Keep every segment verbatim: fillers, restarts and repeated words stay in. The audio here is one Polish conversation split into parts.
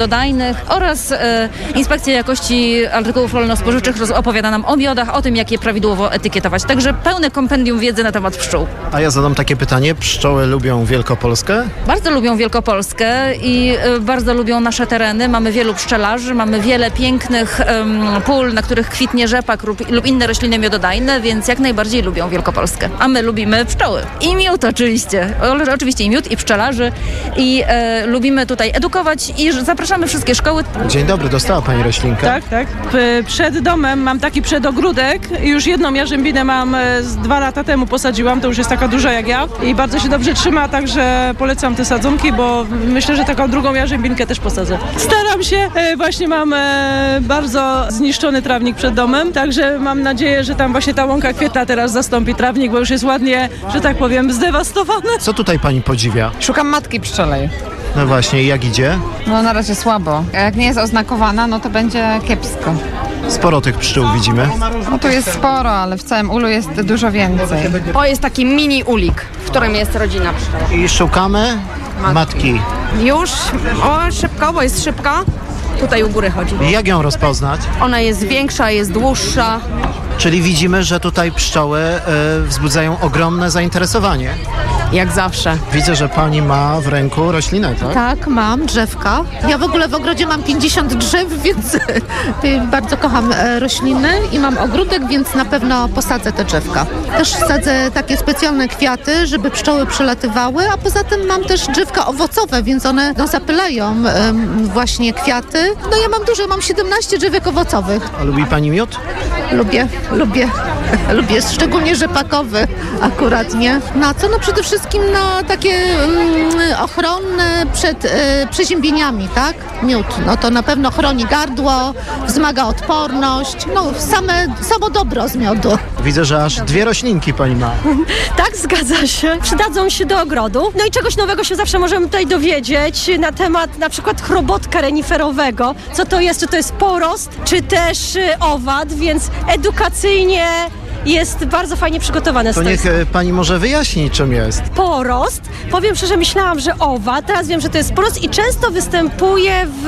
miododajnych oraz e, Inspekcja Jakości Artykułów Rolno-Spożywczych opowiada nam o miodach, o tym, jak je prawidłowo etykietować. Także pełne kompendium wiedzy na temat pszczół. A ja zadam takie pytanie, pszczoły lubią Wielkopolskę? Bardzo lubią Wielkopolskę i e, bardzo lubią nasze tereny. Mamy wielu pszczelarzy, mamy wiele pięknych em, pól, na których kwitnie rzepak lub, lub inne rośliny miododajne, więc jak najbardziej lubią Wielkopolskę. A my lubimy pszczoły. I miód oczywiście. O, oczywiście i miód, i pszczelarzy. I e, lubimy tutaj edukować i zapraszamy wszystkie szkoły. Dzień dobry, dostała pani roślinkę? Tak, tak. P- przed domem mam taki przedogródek. Już jedną jarzębinę mam e, z dwa lata temu posadziłam, to już jest taka duża jak ja i bardzo się dobrze trzyma, także polecam te sadzonki, bo myślę, że taką drugą jarzębinkę też posadzę. Staram się, e, właśnie mam e, bardzo zniszczony trawnik przed domem, także mam nadzieję, że tam właśnie ta łąka kwietna teraz zastąpi trawnik, bo już jest ładnie, że tak powiem, zdewastowany. Co tutaj pani podziwia? Szukam matki pszczelej. No właśnie, jak idzie? No na razie słabo. A jak nie jest oznakowana, no to będzie kiepsko. Sporo tych pszczół widzimy. No tu jest sporo, ale w całym ulu jest dużo więcej. To jest taki mini ulik, w którym jest rodzina pszczela. I szukamy matki. matki. Już, o szybko, bo jest szybka. Tutaj u góry chodzi. Jak ją rozpoznać? Ona jest większa, jest dłuższa. Czyli widzimy, że tutaj pszczoły y, wzbudzają ogromne zainteresowanie. Jak zawsze. Widzę, że pani ma w ręku roślinę, tak? Tak, mam drzewka. Ja w ogóle w ogrodzie mam pięćdziesiąt drzew, więc bardzo kocham rośliny i mam ogródek, więc na pewno posadzę te drzewka. Też sadzę takie specjalne kwiaty, żeby pszczoły przelatywały, a poza tym mam też drzewka owocowe, więc one no, zapylają um, właśnie kwiaty. No ja mam dużo, mam siedemnaście drzewek owocowych. A lubi pani miód? Lubię, lubię. Lubię, szczególnie rzepakowy akurat, nie? Na co? No przede wszystkim na takie mm, ochronne przed y, przeziębieniami, tak? Miód, no to na pewno chroni gardło, wzmaga odporność, no same, samo dobro z miodu. Widzę, że aż dwie roślinki pani ma. Tak, zgadza się. Przydadzą się do ogrodu. No i czegoś nowego się zawsze możemy tutaj dowiedzieć na temat na przykład chrobotka reniferowego. Co to jest, czy to jest porost, czy też y, owad, więc edukacyjnie jest bardzo fajnie przygotowane. To niech pani może wyjaśni, czym jest. Porost. Powiem szczerze, myślałam, że owad. Teraz wiem, że to jest porost i często występuje w,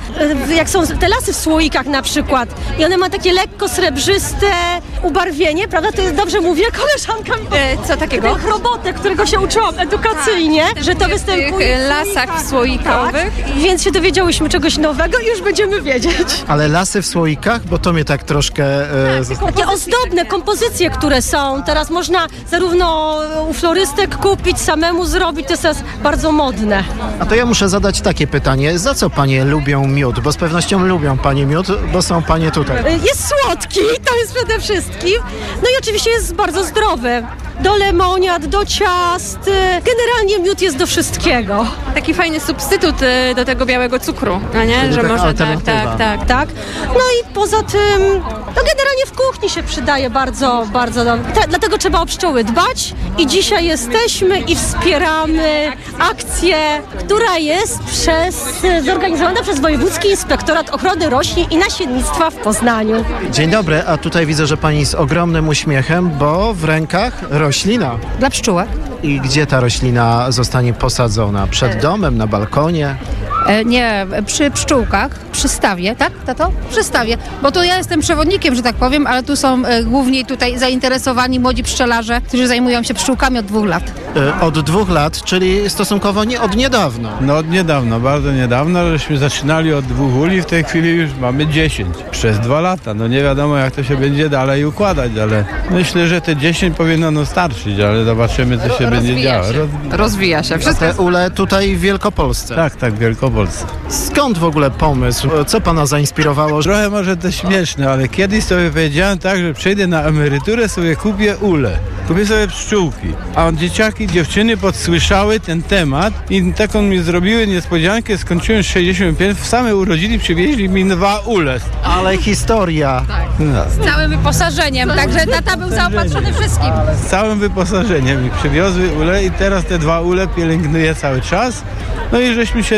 w jak są te lasy w słoikach na przykład. I one ma takie lekko srebrzyste ubarwienie, prawda? To jest, dobrze mówię, koleżanka mi E, co takiego? ten chrobotek, którego się uczyłam edukacyjnie, tak, że to występuje w lasach słoikowych. Tak, więc się dowiedziałyśmy czegoś nowego i już będziemy wiedzieć. Ale lasy w słoikach? Bo to mnie tak troszkę... E, tak, takie ozdobne kompozycje, które są. Teraz można zarówno u florystek kupić, samemu zrobić, to jest teraz bardzo modne. A to ja muszę zadać takie pytanie. Za co panie lubią miód? Bo z pewnością lubią panie miód, bo są panie tutaj. Jest słodki, to jest przede wszystkim. No i oczywiście jest bardzo zdrowy. Do lemoniad, do ciast. Generalnie miód jest do wszystkiego. Taki fajny substytut y, do tego białego cukru, no nie? Że można tak, tak, tak, tak. No i poza tym, no generalnie w kuchni się przydaje bardzo, bardzo dobrze. Ta, dlatego trzeba o pszczoły dbać i dzisiaj jesteśmy i wspieramy akcję, która jest przez, zorganizowana przez Wojewódzki Inspektorat Ochrony Roślin i Nasiennictwa w Poznaniu. Dzień dobry, a tutaj widzę, że pani z ogromnym uśmiechem, bo w rękach roślina. Dla pszczółek? I gdzie ta roślina zostanie posadzona? Przed domem, na balkonie? E, nie, przy pszczółkach, przy stawie, tak, tato? Przy stawie, bo to ja jestem przewodnikiem, że tak powiem, ale tu są e, głównie tutaj zainteresowani młodzi pszczelarze, którzy zajmują się pszczółkami od dwóch lat. E, od dwóch lat, czyli stosunkowo nie od niedawna. No od niedawna, bardzo niedawno, żeśmy zaczynali od dwóch uli, w tej chwili już mamy dziesięć. Przez dwa lata, no nie wiadomo jak to się będzie dalej układać, ale myślę, że te dziesięć powinno no starczyć, ale zobaczymy co się Rozwija będzie działo. się. Roz... Rozwija się. Wszystko Te ule tutaj w Wielkopolsce. Tak, tak, w Wielkopolsce. Skąd w ogóle pomysł? Co pana zainspirowało? Trochę może to śmieszne, ale kiedyś sobie powiedziałem tak, że przejdę na emeryturę, sobie kupię ule. Kupię sobie pszczółki. A dzieciaki, dziewczyny podsłyszały ten temat i taką mi zrobiły niespodziankę, skończyłem sześćdziesiąt pięć, w same urodziny przywieźli mi dwa ule. Ale historia. No. Z całym wyposażeniem, także tata był zaopatrzony wszystkim. Z całym wyposażeniem mi przywiozły ule i teraz te dwa ule pielęgnuję cały czas. No i żeśmy się już tak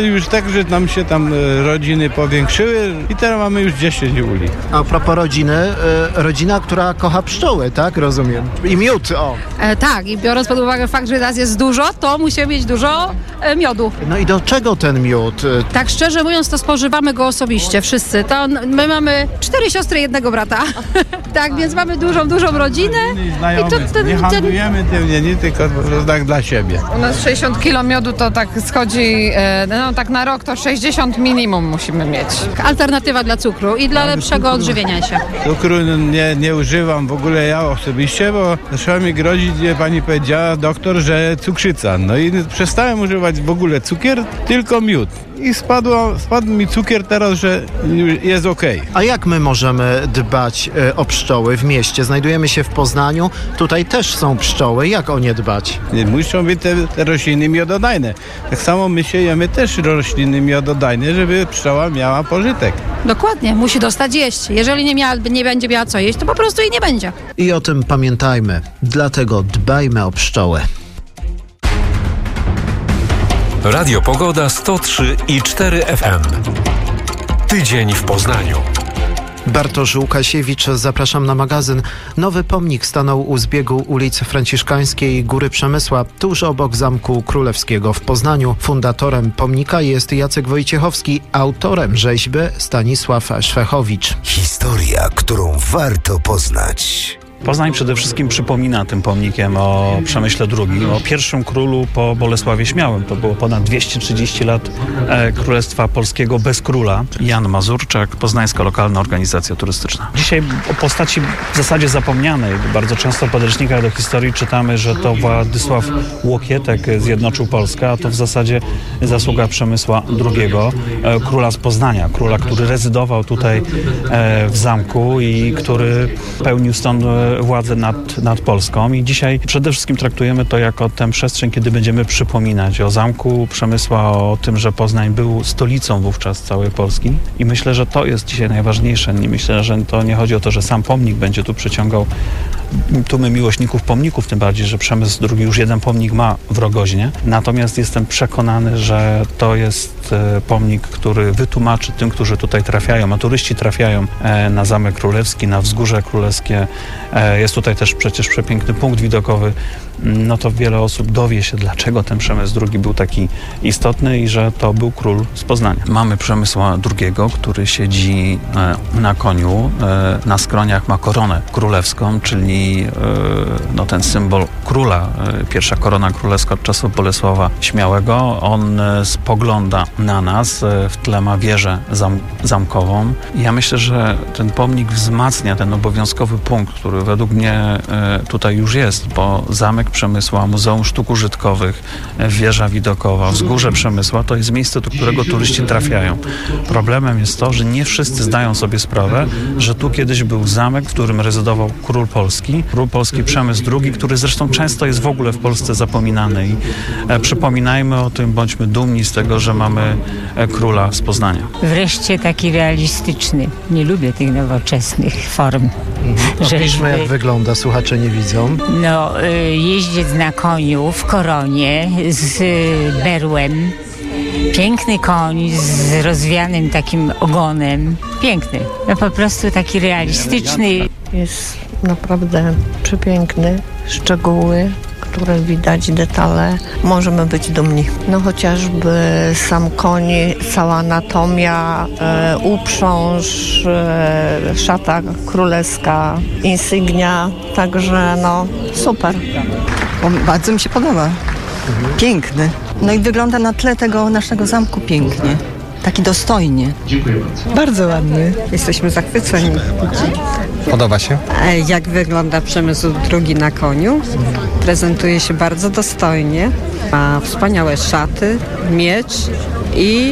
tak, że nam się tam e, rodziny powiększyły i teraz mamy już dziesięć uli. A propos rodziny, e, rodzina, która kocha pszczoły, tak? Rozumiem. I miód, o. E, tak, i biorąc pod uwagę fakt, że nas jest dużo, to musimy mieć dużo e, miodu. No i do czego ten miód? Tak szczerze mówiąc, to spożywamy go osobiście, wszyscy. To my mamy cztery siostry, jednego brata. Tak, więc mamy dużą, dużą rodzinę. I to, ten, nie handlujemy tym, nie, nie tylko po prostu tak dla siebie. U nas sześćdziesiąt kilo miodu to tak schodzi, no tak na rok to sześćdziesiąt minimum musimy mieć. Alternatywa dla cukru i dla lepszego odżywienia się. Cukru nie, nie używam w ogóle ja osobiście, bo zaczęła mi grozić, pani powiedziała, doktor, że cukrzyca. No i przestałem używać w ogóle cukier, tylko miód. I spadło, spadł mi cukier teraz, że jest okej. A jak my możemy dbać e, o pszczoły w mieście? Znajdujemy się w Poznaniu, tutaj też są pszczoły. Jak o nie dbać? Muszą być te, te rośliny miododajne. Tak samo my siejemy też rośliny miododajne, żeby pszczoła miała pożytek. Dokładnie, musi dostać jeść. Jeżeli nie, miała, nie będzie miała co jeść, to po prostu jej nie będzie. I o tym pamiętajmy. Dlatego dbajmy o pszczoły. Radio Pogoda sto trzy i cztery F M. Tydzień w Poznaniu. Bartosz Łukasiewicz, zapraszam na magazyn. Nowy pomnik stanął u zbiegu ulic Franciszkańskiej i Góry Przemysła, tuż obok Zamku Królewskiego w Poznaniu. Fundatorem pomnika jest Jacek Wojciechowski, autorem rzeźby Stanisław Szwechowicz. Historia, którą warto poznać. Poznań przede wszystkim przypomina tym pomnikiem o Przemyśle drugim, o pierwszym królu po Bolesławie Śmiałym. To było ponad dwieście trzydzieści lat e, Królestwa Polskiego bez króla. Jan Mazurczak, poznańska lokalna organizacja turystyczna. Dzisiaj o postaci w zasadzie zapomnianej. Bardzo często w podręcznikach do historii czytamy, że to Władysław Łokietek zjednoczył Polskę, a to w zasadzie zasługa Przemysła drugiego, e, króla z Poznania. Króla, który rezydował tutaj e, w zamku i który pełnił stąd władzę nad, nad Polską i dzisiaj przede wszystkim traktujemy to jako tę przestrzeń, kiedy będziemy przypominać o Zamku Przemysła, o tym, że Poznań był stolicą wówczas całej Polski i myślę, że to jest dzisiaj najważniejsze. Nie myślę, że to nie chodzi o to, że sam pomnik będzie tu przyciągał tłumy miłośników pomników, tym bardziej, że Przemysł drugi już jeden pomnik ma w Rogoźnie. Natomiast jestem przekonany, że to jest pomnik, który wytłumaczy tym, którzy tutaj trafiają, a turyści trafiają na Zamek Królewski, na Wzgórze Królewskie. Jest tutaj też przecież przepiękny punkt widokowy. No to wiele osób dowie się, dlaczego ten Przemysł drugi był taki istotny i że to był król z Poznania. Mamy Przemysła drugiego, który siedzi na koniu, na skroniach ma koronę królewską, czyli no, ten symbol króla, pierwsza korona królewska od czasów Bolesława Śmiałego. On spogląda na nas, w tle ma wieżę zam zamkową. Ja myślę, że ten pomnik wzmacnia ten obowiązkowy punkt, który według mnie tutaj już jest, bo Zamek Przemysła, Muzeum Sztuk Użytkowych, wieża widokowa, Wzgórze Przemysła to jest miejsce, do którego turyści trafiają. Problemem jest to, że nie wszyscy zdają sobie sprawę, że tu kiedyś był zamek, w którym rezydował król Polski, król Polski Przemysł drugi, który zresztą często jest w ogóle w Polsce zapominany i e, przypominajmy o tym, bądźmy dumni z tego, że mamy e, króla z Poznania. Wreszcie taki realistyczny. Nie lubię tych nowoczesnych form. Opiszmy, jak wygląda, słuchacze nie widzą. No, y, jeździec na koniu w koronie z y, berłem. Piękny koń z rozwianym takim ogonem. Piękny. No po prostu taki realistyczny. Jest naprawdę przepiękny. Szczegóły, które widać, detale. Możemy być dumni. No chociażby sam koń, cała anatomia, e, uprząż, e, szata królewska, insygnia. Także no super. O, bardzo mi się podoba. Piękny. No i wygląda na tle tego naszego zamku pięknie. Taki dostojnie. Dziękuję bardzo. Bardzo ładny. Jesteśmy zachwyceni. Podoba się? Jak wygląda Przemysł drugi na koniu? Prezentuje się bardzo dostojnie. Ma wspaniałe szaty, miecz i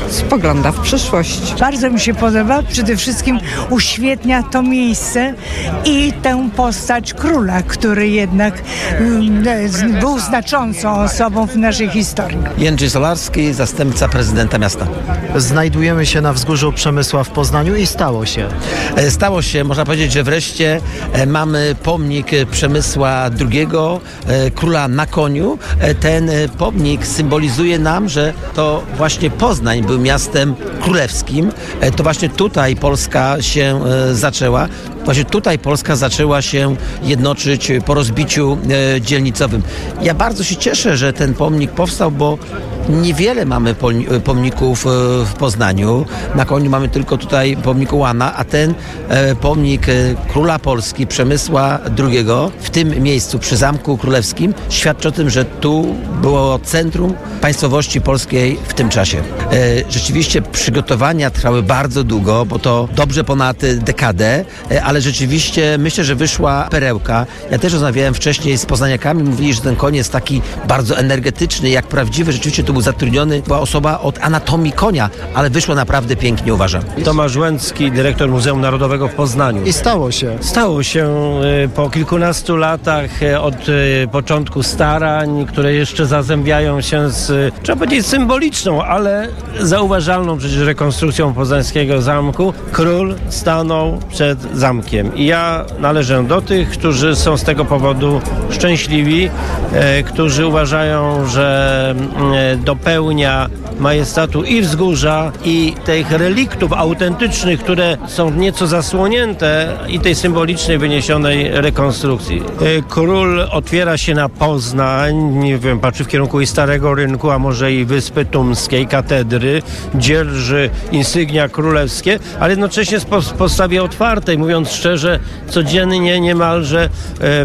spogląda w przyszłość. Bardzo mi się podoba, przede wszystkim uświetnia to miejsce i tę postać króla, który jednak um, był znaczącą osobą w naszej historii. Jędrzej Solarski, zastępca prezydenta miasta. Znajdujemy się na wzgórzu Przemysła w Poznaniu i stało się. Stało się, można powiedzieć, że wreszcie mamy pomnik Przemysła drugiego, króla na koniu. Ten pomnik symbolizuje nam, że to właśnie Poznań był miastem królewskim. To właśnie tutaj Polska się zaczęła. Właśnie tutaj Polska zaczęła się jednoczyć po rozbiciu e, dzielnicowym. Ja bardzo się cieszę, że ten pomnik powstał, bo niewiele mamy pomników w Poznaniu. Na koniu mamy tylko tutaj pomnik Ułana, a ten e, pomnik e, króla Polski, Przemysła drugiego, w tym miejscu, przy Zamku Królewskim, świadczy o tym, że tu było centrum państwowości polskiej w tym czasie. E, rzeczywiście przygotowania trwały bardzo długo, bo to dobrze ponad dekadę, e, ale rzeczywiście myślę, że wyszła perełka. Ja też rozmawiałem wcześniej z poznaniakami, mówili, że ten koń jest taki bardzo energetyczny, jak prawdziwy. Rzeczywiście tu był zatrudniony, była osoba od anatomii konia, ale wyszło naprawdę pięknie, uważam. Tomasz Łęcki, dyrektor Muzeum Narodowego w Poznaniu. I stało się. Stało się po kilkunastu latach od początku starań, które jeszcze zazębiają się z, trzeba powiedzieć, symboliczną, ale zauważalną przecież rekonstrukcją poznańskiego zamku. Król stanął przed zamkiem. I ja należę do tych, którzy są z tego powodu szczęśliwi, e, którzy uważają, że e, dopełnia majestatu i wzgórza, i tych reliktów autentycznych, które są nieco zasłonięte, i tej symbolicznej, wyniesionej rekonstrukcji. E, król otwiera się na Poznań, nie wiem, patrzy w kierunku i Starego Rynku, a może i Wyspy Tumskiej, katedry, dzierży insygnia królewskie, ale jednocześnie w postawie otwartej, mówiąc szczerze, codziennie niemalże e,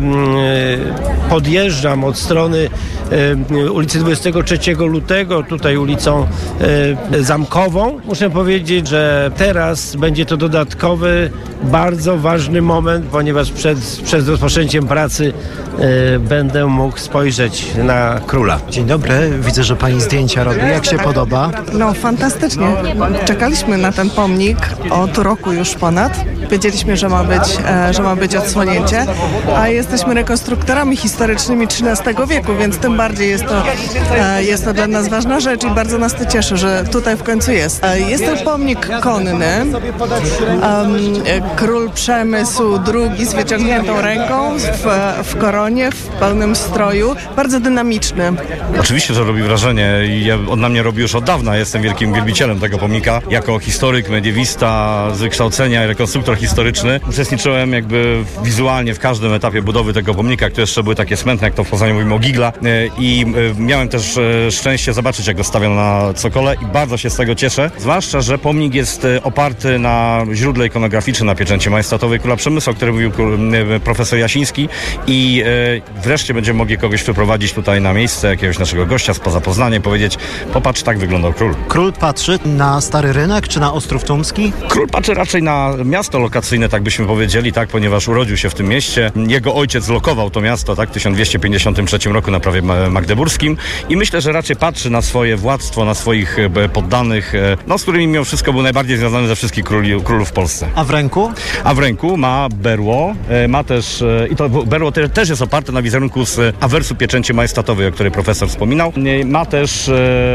podjeżdżam od strony e, ulicy dwudziestego trzeciego lutego, tutaj ulicą e, Zamkową. Muszę powiedzieć, że teraz będzie to dodatkowy, bardzo ważny moment, ponieważ przed, przed rozpoczęciem pracy e, będę mógł spojrzeć na króla. Dzień dobry, widzę, że pani zdjęcia robi. Jak się podoba? No fantastycznie. Czekaliśmy na ten pomnik od roku już ponad. Wiedzieliśmy, że ma być, e, że ma być odsłonięcie, a jesteśmy rekonstruktorami historycznymi trzynastego wieku, więc tym bardziej jest to, e, jest to dla nas ważna rzecz i bardzo nas to cieszy, że tutaj w końcu jest. E, jest to pomnik konny. Um, król Przemysł drugi z wyciągniętą ręką, w, w koronie, w pełnym stroju. Bardzo dynamiczny. Oczywiście, że robi wrażenie i ja, on na mnie robi już od dawna. Jestem wielkim wielbicielem tego pomnika. Jako historyk, mediewista z wykształcenia i rekonstruktor historyczny uczestniczyłem jakby wizualnie w każdym etapie budowy tego pomnika, które jeszcze były takie smętne, jak to w Poznaniu mówimy o Gigla, i miałem też szczęście zobaczyć, jak go stawiano na cokole i bardzo się z tego cieszę, zwłaszcza, że pomnik jest oparty na źródle ikonograficznym, na pieczęci majestatowej króla Przemysła, o którym mówił profesor Jasiński, i wreszcie będziemy mogli kogoś wyprowadzić tutaj na miejsce, jakiegoś naszego gościa spoza Poznania, powiedzieć: popatrz, tak wyglądał król. Król patrzy na Stary Rynek czy na Ostrów Tumski? Król patrzy raczej na miasto lokacyjne, tak byśmy powiedzieli, tak, ponieważ urodził się w tym mieście. Jego ojciec lokował to miasto, tak, w tysiąc dwieście pięćdziesiątym trzecim roku na prawie magdeburskim, i myślę, że raczej patrzy na swoje władztwo, na swoich poddanych, no, z którymi mimo wszystko był najbardziej związany ze wszystkich króli, królów w Polsce. A w ręku? A w ręku ma berło, ma też, i to berło te, też jest oparte na wizerunku z awersu pieczęci majestatowej, o której profesor wspominał. Ma też,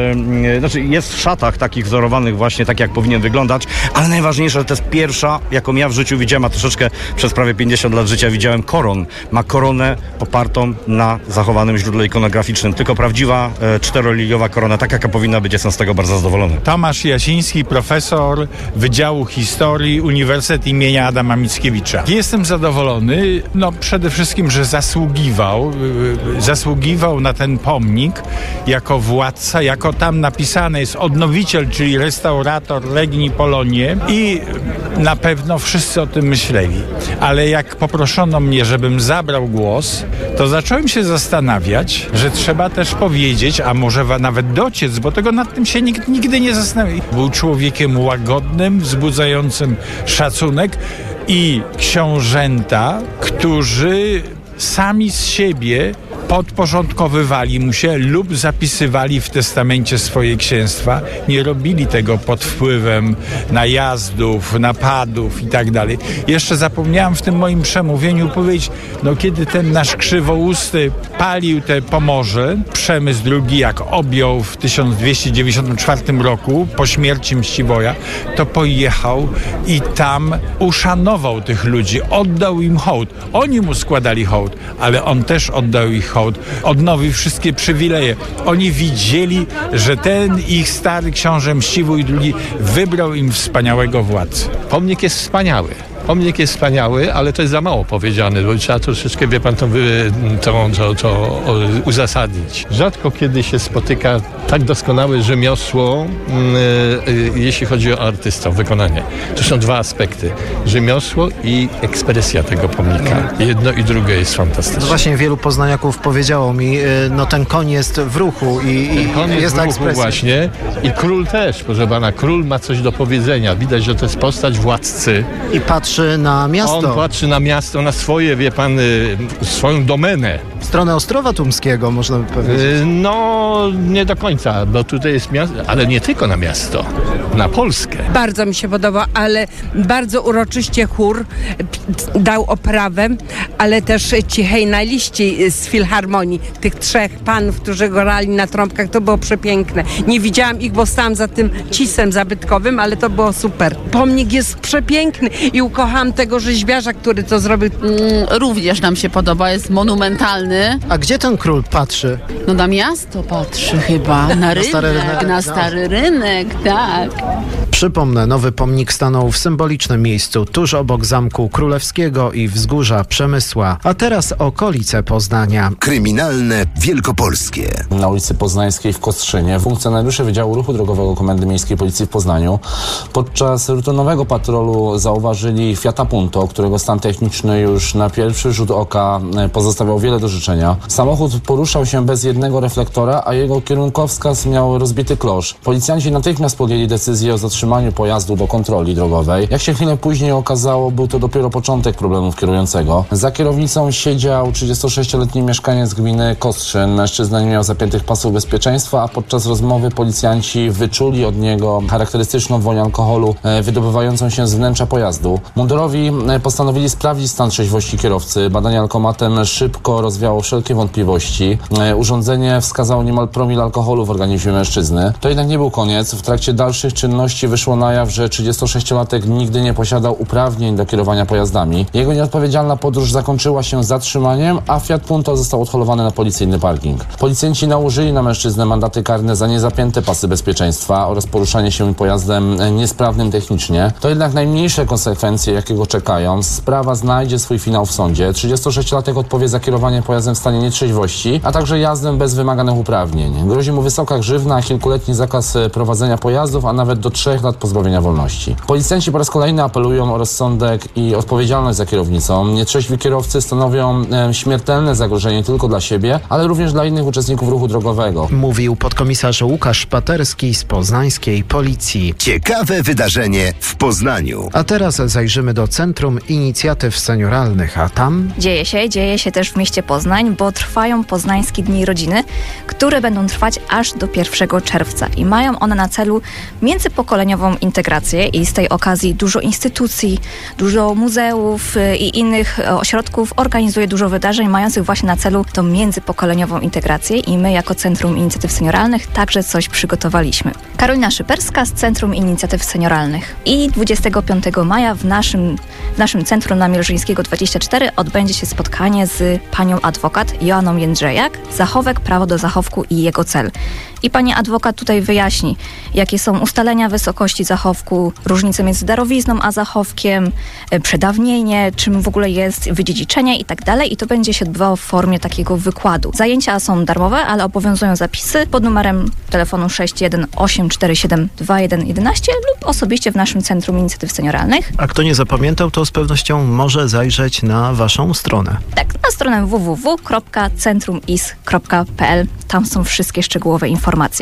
e, znaczy jest w szatach takich wzorowanych właśnie, tak jak powinien wyglądać, ale najważniejsze, że to jest pierwsza, jaką ja w życiu widziałem, a troszeczkę przez prawie pięćdziesiąt lat życia widziałem, koron. Ma koronę opartą na zachowanym źródle ikonograficznym. Tylko prawdziwa e, czteroliliowa korona, tak jaka powinna być. Jestem z tego bardzo zadowolony. Tomasz Jasiński, profesor Wydziału Historii Uniwersytet imienia Adama Mickiewicza. Jestem zadowolony, no przede wszystkim, że zasługiwał, yy, zasługiwał na ten pomnik jako władca, jako tam napisane jest odnowiciel, czyli restaurator Legni Polonie, i na pewno wszyscy o tym myśleli. Ale jak poproszono mnie, żebym zabrał głos, to zacząłem się zastanawiać, że trzeba też powiedzieć, a może nawet dociec, bo tego nad tym się nikt nigdy nie zastanawiał. Był człowiekiem łagodnym, wzbudzającym szacunek, i książęta, którzy sami z siebie podporządkowywali mu się lub zapisywali w testamencie swoje księstwa. Nie robili tego pod wpływem najazdów, napadów i tak dalej. Jeszcze zapomniałem w tym moim przemówieniu powiedzieć, no kiedy ten nasz krzywousty palił te Pomorze, Przemysł drugi jak objął w tysiąc dwieście dziewięćdziesiątym czwartym roku po śmierci Mściwoja, to pojechał i tam uszanował tych ludzi, oddał im hołd. Oni mu składali hołd, ale on też oddał ich hołd, odnowił wszystkie przywileje. Oni widzieli, że ten ich stary książę Mściwój drugi wybrał im wspaniałego władcę. Pomnik jest wspaniały. Pomnik jest wspaniały, ale to jest za mało powiedziane, bo trzeba troszeczkę, wie pan, to, to, to, to uzasadnić. Rzadko kiedy się spotyka tak doskonałe rzemiosło, yy, yy, jeśli chodzi o artystę, wykonanie. To są dwa aspekty. Rzemiosło i ekspresja tego pomnika. Jedno i drugie jest fantastyczne. No właśnie wielu poznaniaków powiedziało mi, yy, no ten koń jest w ruchu i, i ten koń jest, jest w ruchu ekspresja. Właśnie. I król też, proszę pana, król ma coś do powiedzenia. Widać, że to jest postać władcy. I patrzy na miasto. On patrzy na miasto, na swoje, wie pan, swoją domenę. W stronę Ostrowa Tumskiego, można by powiedzieć. No, nie do końca, bo tutaj jest miasto, ale nie tylko na miasto, na Polskę. Bardzo mi się podoba, ale bardzo uroczyście chór dał oprawę, ale też ci hejnaliści z Filharmonii, tych trzech panów, którzy grali na trąbkach, to było przepiękne. Nie widziałam ich, bo stałam za tym cisem zabytkowym, ale to było super. Pomnik jest przepiękny i ukochałam tego rzeźbiarza, który to zrobił. Mm, również nam się podoba, jest monumentalny. A gdzie ten król patrzy? No na miasto patrzy chyba, na, na rynek, stary rynek, na stary rynek, tak. Przypomnę, nowy pomnik stanął w symbolicznym miejscu, tuż obok Zamku Królewskiego i Wzgórza Przemysła. A teraz okolice Poznania. Kryminalne Wielkopolskie. Na ulicy Poznańskiej w Kostrzynie funkcjonariusze Wydziału Ruchu Drogowego Komendy Miejskiej Policji w Poznaniu podczas rutynowego patrolu zauważyli Fiata Punto, którego stan techniczny już na pierwszy rzut oka pozostawiał wiele do życzenia. Samochód poruszał się bez jednego reflektora, a jego kierunkowskaz miał rozbity klosz. Policjanci natychmiast podjęli decyzję o zatrzymaniu pojazdu do kontroli drogowej. Jak się chwilę później okazało, był to dopiero początek problemów kierującego. Za kierownicą siedział trzydziestosześcioletni mieszkaniec gminy Kostrzyn. Mężczyzna nie miał zapiętych pasów bezpieczeństwa, a podczas rozmowy policjanci wyczuli od niego charakterystyczną woń alkoholu wydobywającą się z wnętrza pojazdu. Mundurowi postanowili sprawdzić stan trzeźwości kierowcy. Badanie alkomatem szybko rozwiało wszelkie wątpliwości. Urządzenie wskazało niemal promil alkoholu w organizmie mężczyzny. To jednak nie był koniec. W trakcie dalszych czynności wyszło na jaw, że trzydziestosześciolatek nigdy nie posiadał uprawnień do kierowania pojazdami. Jego nieodpowiedzialna podróż zakończyła się zatrzymaniem, a Fiat Punto został odholowany na policyjny parking. Policjanci nałożyli na mężczyznę mandaty karne za niezapięte pasy bezpieczeństwa oraz poruszanie się pojazdem niesprawnym technicznie. To jednak najmniejsze konsekwencje, jakie go czekają. Sprawa znajdzie swój finał w sądzie. trzydziestosześciolatek odpowie za kierowanie pojazdem w stanie nietrzeźwości, a także jazdę bez wymaganych uprawnień. Grozi mu wysoka grzywna, kilkuletni zakaz prowadzenia pojazdów, a nawet do trzech lat pozbawienia wolności. Policjanci po raz kolejny apelują o rozsądek i odpowiedzialność za kierownicą. Nietrzeźwi kierowcy stanowią e, śmiertelne zagrożenie nie tylko dla siebie, ale również dla innych uczestników ruchu drogowego. Mówił podkomisarz Łukasz Paterski z poznańskiej policji. Ciekawe wydarzenie w Poznaniu. A teraz zajrzymy do Centrum Inicjatyw Senioralnych, a tam... Dzieje się, dzieje się też w mieście Poznań, bo trwają Poznańskie Dni Rodziny, które będą trwać aż do pierwszego czerwca i mają one na celu międzypokoleniową integrację i z tej okazji dużo instytucji, dużo muzeów i innych ośrodków organizuje dużo wydarzeń mających właśnie na celu tą międzypokoleniową integrację i my jako Centrum Inicjatyw Senioralnych także coś przygotowaliśmy. Karolina Szyperska z Centrum Inicjatyw Senioralnych. I dwudziestego piątego maja w naszym, w naszym Centrum na Mierzyńskiego dwadzieścia cztery odbędzie się spotkanie z panią adwokat Joanną Jędrzejak, zachowek, prawo do zachowku i jego cel. I pani adwokat tutaj wyjaśni, jakie są ustalenia wysokości zachowku, różnice między darowizną a zachowkiem, przedawnienie, czym w ogóle jest wydziedziczenie i tak dalej. I to będzie się odbywało w formie takiego wykładu. Zajęcia są darmowe, ale obowiązują zapisy pod numerem telefonu sześć jeden osiem cztery siedem dwa jeden jeden jeden lub osobiście w naszym Centrum Inicjatyw Senioralnych. A kto nie zapamiętał, to z pewnością może zajrzeć na waszą stronę. Tak, na stronę w w w kropka centrum i s kropka p l. Tam są wszystkie szczegółowe informacje.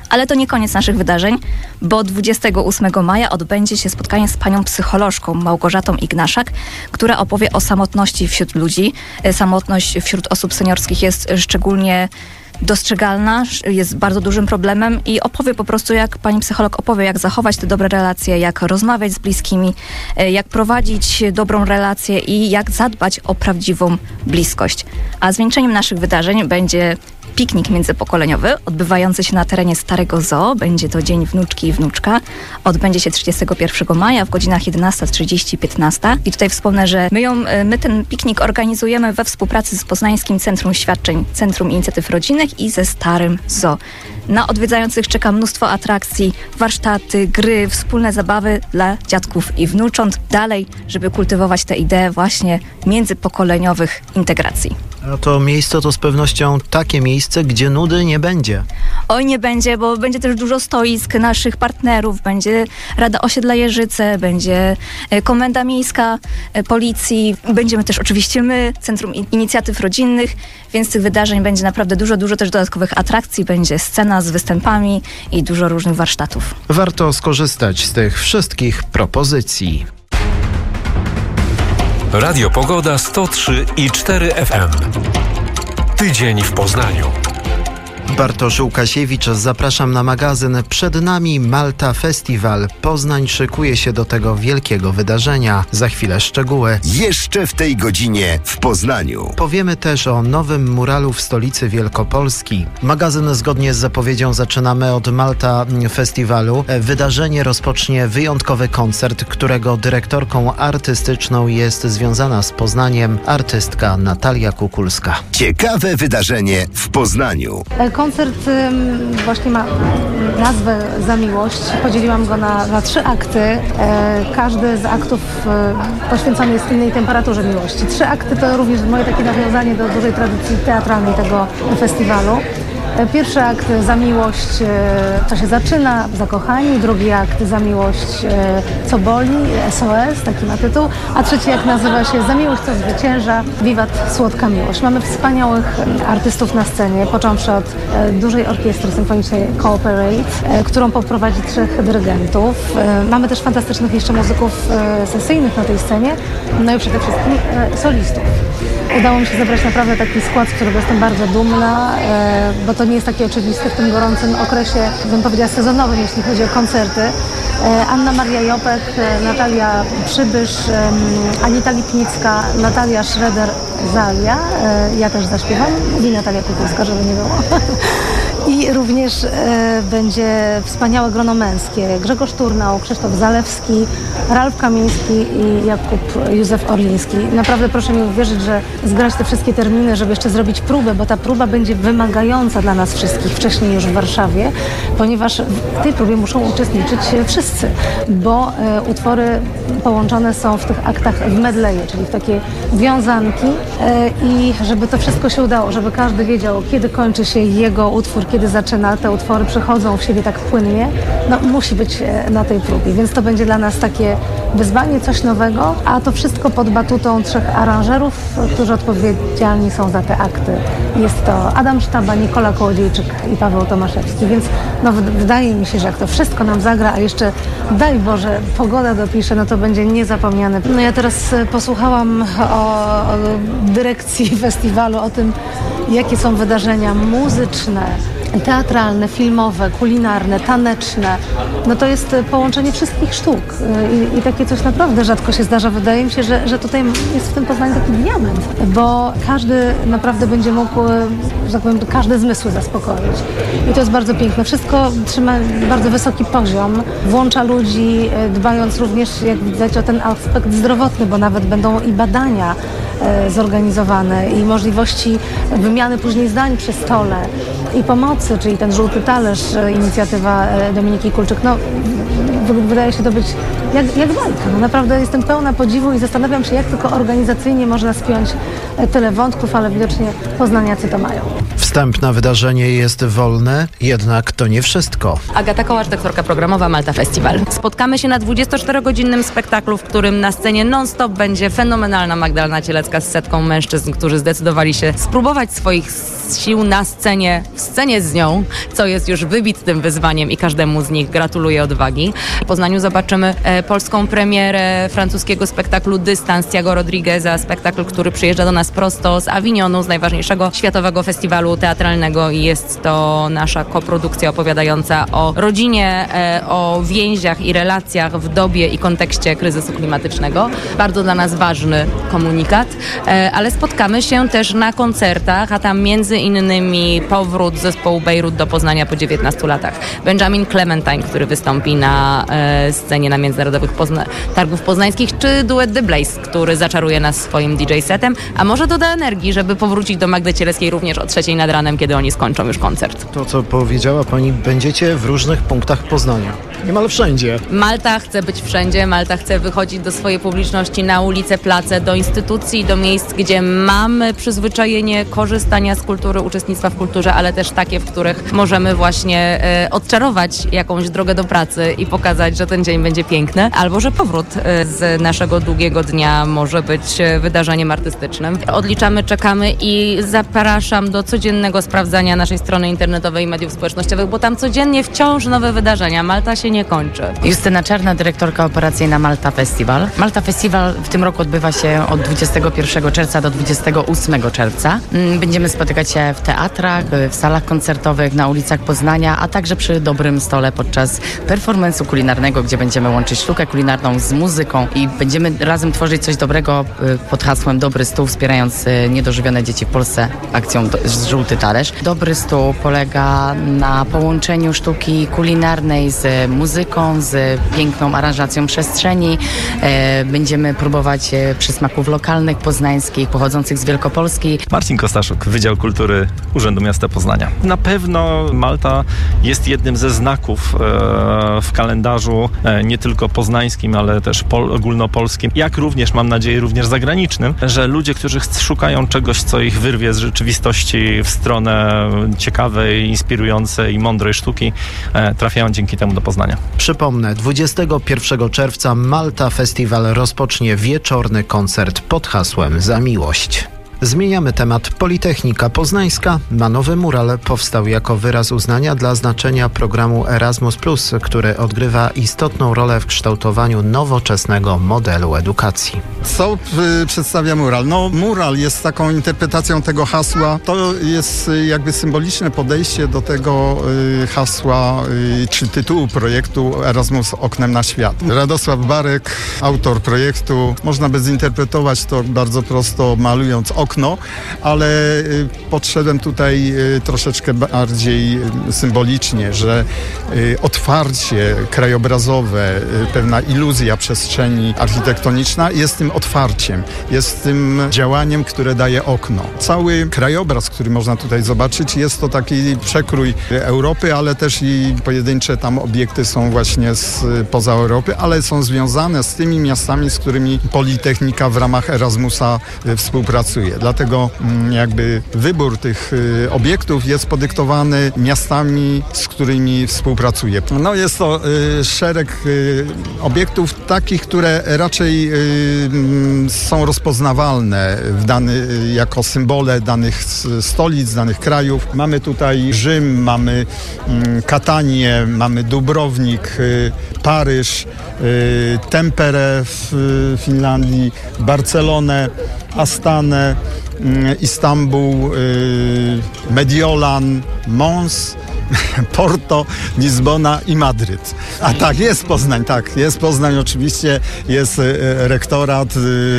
Ale to nie koniec naszych wydarzeń, bo dwudziestego ósmego maja odbędzie się spotkanie z panią psycholożką Małgorzatą Ignaszak, która opowie o samotności wśród ludzi. Samotność wśród osób seniorskich jest szczególnie dostrzegalna, jest bardzo dużym problemem i opowie po prostu, jak pani psycholog opowie, jak zachować te dobre relacje, jak rozmawiać z bliskimi, jak prowadzić dobrą relację i jak zadbać o prawdziwą bliskość. A zwieńczeniem naszych wydarzeń będzie piknik międzypokoleniowy odbywający się na terenie Starego Zoo. Będzie to Dzień Wnuczki i Wnuczka. Odbędzie się trzydziestego pierwszego maja w godzinach jedenasta trzydzieści do piętnastej. I tutaj wspomnę, że my, ją, my ten piknik organizujemy we współpracy z Poznańskim Centrum Świadczeń, Centrum Inicjatyw Rodzinnych i ze Starym Zoo. Na odwiedzających czeka mnóstwo atrakcji, warsztaty, gry, wspólne zabawy dla dziadków i wnucząt. Dalej, żeby kultywować tę ideę właśnie międzypokoleniowych integracji. A to miejsce to z pewnością takie miejsce, gdzie nudy nie będzie. Oj, nie będzie, bo będzie też dużo stoisk naszych partnerów, będzie Rada Osiedla Jeżyce, będzie Komenda Miejska Policji, będziemy też oczywiście my, Centrum Inicjatyw Rodzinnych, więc tych wydarzeń będzie naprawdę dużo, dużo też dodatkowych atrakcji, będzie scena z występami i dużo różnych warsztatów. Warto skorzystać z tych wszystkich propozycji. Radio Pogoda sto trzy i cztery F M. Tydzień w Poznaniu. Bartosz Łukasiewicz, zapraszam na magazyn. Przed nami Malta Festival. Poznań szykuje się do tego wielkiego wydarzenia. Za chwilę szczegóły. Jeszcze w tej godzinie w Poznaniu. Powiemy też o nowym muralu w stolicy Wielkopolski. Magazyn zgodnie z zapowiedzią zaczynamy od Malta Festiwalu. Wydarzenie rozpocznie wyjątkowy koncert, którego dyrektorką artystyczną jest związana z Poznaniem artystka Natalia Kukulska. Ciekawe wydarzenie w Poznaniu. Koncert właśnie ma nazwę Za miłość. Podzieliłam go na, na trzy akty. Każdy z aktów poświęcony jest innej temperaturze miłości. Trzy akty to również moje takie nawiązanie do dużej tradycji teatralnej tego festiwalu. Pierwszy akt Za miłość, co się zaczyna, zakochani. Drugi akt Za miłość, co boli, S O S, taki ma tytuł. A trzeci akt nazywa się Za miłość, co zwycięża, wiwat słodka miłość. Mamy wspaniałych artystów na scenie, począwszy od dużej orkiestry symfonicznej Cooperate, którą poprowadzi trzech dyrygentów. Mamy też fantastycznych jeszcze muzyków sesyjnych na tej scenie, no i przede wszystkim solistów. Udało mi się zebrać naprawdę taki skład, z którego jestem bardzo dumna, bo to nie jest takie oczywiste w tym gorącym okresie, bym powiedziała sezonowym, jeśli chodzi o koncerty. Anna Maria Jopek, Natalia Przybysz, Anita Lipnicka, Natalia Schroeder-Zalia, ja też zaśpiewam i Natalia Kukulska, żeby nie było. I również e, będzie wspaniałe grono męskie. Grzegorz Turnał, Krzysztof Zalewski, Ralf Kamiński i Jakub Józef Orliński. Naprawdę proszę mi uwierzyć, że zgrać te wszystkie terminy, żeby jeszcze zrobić próbę, bo ta próba będzie wymagająca dla nas wszystkich wcześniej już w Warszawie, ponieważ w tej próbie muszą uczestniczyć wszyscy, bo e, utwory połączone są w tych aktach w medleje, czyli w takie wiązanki e, i żeby to wszystko się udało, żeby każdy wiedział, kiedy kończy się jego utwór, kiedy zaczyna, te utwory przechodzą w siebie tak płynnie, no musi być na tej próbie, więc to będzie dla nas takie wyzwanie, coś nowego, a to wszystko pod batutą trzech aranżerów, którzy odpowiedzialni są za te akty. Jest to Adam Sztaba, Nikola Kołodziejczyk i Paweł Tomaszewski, więc no, wydaje mi się, że jak to wszystko nam zagra, a jeszcze daj Boże, pogoda dopisze, no to będzie niezapomniane. No ja teraz posłuchałam o, o dyrekcji festiwalu, o tym, jakie są wydarzenia muzyczne, teatralne, filmowe, kulinarne, taneczne. No to jest połączenie wszystkich sztuk I, i takie coś naprawdę rzadko się zdarza. Wydaje mi się, że, że tutaj jest w tym Poznaniu taki diament, bo każdy naprawdę będzie mógł, że tak powiem, każde zmysły zaspokoić. I to jest bardzo piękne. Wszystko trzyma bardzo wysoki poziom, włącza ludzi, dbając również, jak widać, o ten aspekt zdrowotny, bo nawet będą i badania zorganizowane i możliwości wymiany później zdań przy stole i pomocy, czyli ten żółty talerz, inicjatywa Dominiki Kulczyk. No, wydaje się to być jak, jak bajka. No, naprawdę jestem pełna podziwu i zastanawiam się, jak tylko organizacyjnie można spiąć tyle wątków, ale widocznie poznaniacy to mają. Wstęp na wydarzenie jest wolny, jednak to nie wszystko. Agata Kołacz, doktorka programowa, Malta Festival. Spotkamy się na dwudziestoczterogodzinnym spektaklu, w którym na scenie non-stop będzie fenomenalna Magdalena Cielecka z setką mężczyzn, którzy zdecydowali się spróbować swoich sił na scenie, w scenie z nią, co jest już wybitnym wyzwaniem i każdemu z nich gratuluję odwagi. W Poznaniu zobaczymy e, polską premierę francuskiego spektaklu Dystans Thiago Rodrigueza, spektakl, który przyjeżdża do nas prosto z Avignonu, z najważniejszego światowego festiwalu teatralnego i jest to nasza koprodukcja opowiadająca o rodzinie, e, o więziach i relacjach w dobie i kontekście kryzysu klimatycznego. Bardzo dla nas ważny komunikat, e, ale spotkamy się też na koncertach, a tam między innymi powrót zespołu Bejrut do Poznania po dziewiętnastu latach. Benjamin Clementine, który wystąpi na e, scenie na Międzynarodowych Pozna- Targów Poznańskich, czy duet The Blaze, który zaczaruje nas swoim D J setem, a może doda energii, żeby powrócić do Magdy Cieleckiej również o trzeciej nad ranem, kiedy oni skończą już koncert. To, co powiedziała pani, będziecie w różnych punktach Poznania. Niemal wszędzie. Malta chce być wszędzie, Malta chce wychodzić do swojej publiczności na ulice, place, do instytucji, do miejsc, gdzie mamy przyzwyczajenie korzystania z kultury, uczestnictwa w kulturze, ale też takie, w których możemy właśnie e, odczarować jakąś drogę do pracy i pokazać, że ten dzień będzie piękny, albo że powrót e, z naszego długiego dnia może być e, wydarzeniem artystycznym. Odliczamy, czekamy i zapraszam do codziennego sprawdzania naszej strony internetowej i mediów społecznościowych, bo tam codziennie wciąż nowe wydarzenia. Malta się nie kończy. Justyna Czarna, dyrektorka operacyjna Malta Festival. Malta Festival w tym roku odbywa się od dwudziestego pierwszego czerwca do dwudziestego ósmego czerwca. Będziemy spotykać się w teatrach, w salach koncertowych, na ulicach Poznania, a także przy dobrym stole podczas performance'u kulinarnego, gdzie będziemy łączyć sztukę kulinarną z muzyką i będziemy razem tworzyć coś dobrego pod hasłem Dobry Stół, wspierając niedożywione dzieci w Polsce akcją Żółty Talerz. Dobry Stół polega na połączeniu sztuki kulinarnej z muzyką, z piękną aranżacją przestrzeni. E, będziemy próbować e, przysmaków lokalnych, poznańskich, pochodzących z Wielkopolski. Marcin Kostaszuk, Wydział Kultury Urzędu Miasta Poznania. Na pewno Malta jest jednym ze znaków e, w kalendarzu e, nie tylko poznańskim, ale też pol, ogólnopolskim, jak również, mam nadzieję, również zagranicznym, że ludzie, którzy szukają czegoś, co ich wyrwie z rzeczywistości w stronę ciekawej, inspirującej i mądrej sztuki, e, trafiają dzięki temu do Poznania. Przypomnę, dwudziestego pierwszego czerwca Malta Festival rozpocznie wieczorny koncert pod hasłem Za miłość. Zmieniamy temat. Politechnika Poznańska ma nowy mural. Powstał jako wyraz uznania dla znaczenia programu Erasmus plus, który odgrywa istotną rolę w kształtowaniu nowoczesnego modelu edukacji. Co y, przedstawia mural? No, mural jest taką interpretacją tego hasła. To jest y, jakby symboliczne podejście do tego y, hasła y, czy tytułu projektu Erasmus oknem na świat. Radosław Barek, autor projektu. Można by zinterpretować to bardzo prosto, malując okno, ale y, podszedłem tutaj y, troszeczkę bardziej y, symbolicznie, że y, otwarcie krajobrazowe, y, pewna iluzja przestrzeni architektoniczna jest tym otwarciem, jest tym działaniem, które daje okno. Cały krajobraz, który można tutaj zobaczyć, jest to taki przekrój Europy, ale też i pojedyncze tam obiekty są właśnie z poza Europy, ale są związane z tymi miastami, z którymi Politechnika w ramach Erasmusa y, współpracuje. Dlatego mm, jakby wybór tych y, obiektów jest podyktowany miastami, z którymi współpracuje. No jest to y, szereg y, obiektów takich, które raczej y, y, są rozpoznawalne w dany, y, jako symbole danych stolic, danych krajów. Mamy tutaj Rzym, mamy y, Katanię, mamy Dubrownik, y, Paryż, y, Temperę w y, Finlandii, Barcelonę, Astanę, Istanbul, Mediolan, Mons, Porto, Lizbona i Madryt. A tak, jest Poznań, tak, jest Poznań oczywiście, jest rektorat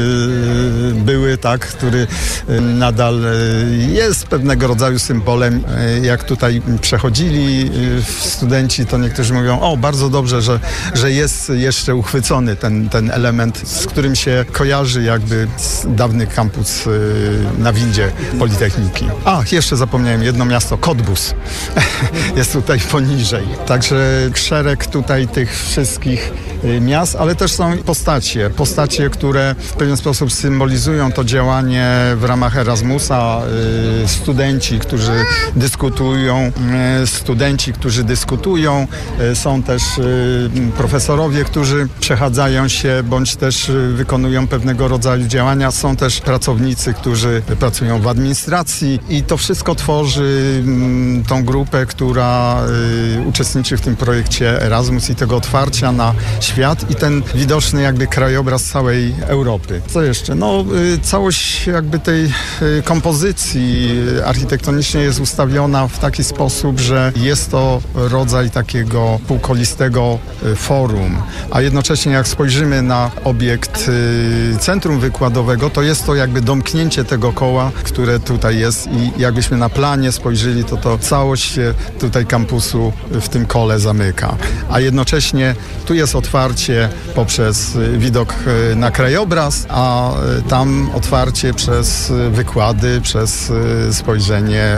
były, tak, który nadal jest pewnego rodzaju symbolem. Jak tutaj przechodzili studenci, to niektórzy mówią, o, bardzo dobrze, że, że jest jeszcze uchwycony ten, ten element, z którym się kojarzy jakby dawny kampus na windzie Politechniki. A, jeszcze zapomniałem jedno miasto, Cottbus. jest tutaj poniżej. Także szereg tutaj tych wszystkich miast, ale też są postacie, postacie, które w pewien sposób symbolizują to działanie w ramach Erasmusa, studenci, którzy dyskutują, studenci, którzy dyskutują, są też profesorowie, którzy przechadzają się, bądź też wykonują pewnego rodzaju działania, są też pracownicy, którzy pracują w administracji i to wszystko tworzy tą grupę, która uczestniczy w tym projekcie Erasmus i tego otwarcia na świat i ten widoczny jakby krajobraz całej Europy. Co jeszcze? No całość jakby tej kompozycji architektonicznej jest ustawiona w taki sposób, że jest to rodzaj takiego półkolistego forum, a jednocześnie jak spojrzymy na obiekt centrum wykładowego, to jest to jakby domknięcie tego koła, które tutaj jest i jakbyśmy na planie spojrzeli, to to całość się tutaj kampusu w tym kole zamyka. A jednocześnie tu jest otwarcie poprzez widok na krajobraz, a tam otwarcie przez wykłady, przez spojrzenie,